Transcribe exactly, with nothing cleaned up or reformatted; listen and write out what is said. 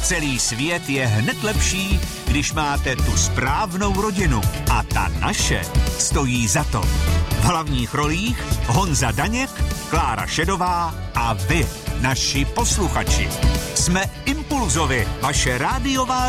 Celý svět je hned lepší, když máte tu správnou rodinu. A ta naše stojí za to. V hlavních rolích Honza Daněk, Klára Šedová a vy, naši posluchači. Jsme Impulzovi, vaše rádiová